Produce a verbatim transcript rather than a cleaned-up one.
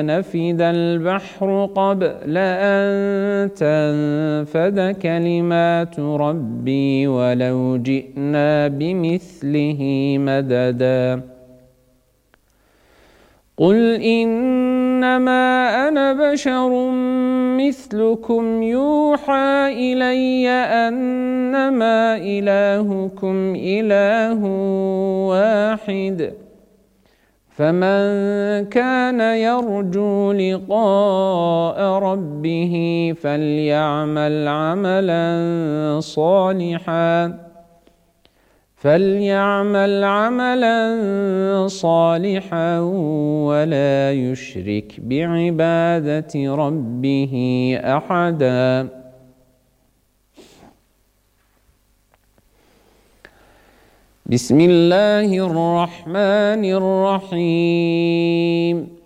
نفد البحر قبل أن تنفد كلمات ربي ولو جئنا بمثله مددا قل إنما أنا بشر مثلكم يوحى إلي أنما إلهكم إله واحد فمن كان يرجو لقاء ربه فليعمل عملا صالحا فليعمل عملا صالحا ولا يشرك بعبادة ربه أحدا. بسم الله الرحمن الرحيم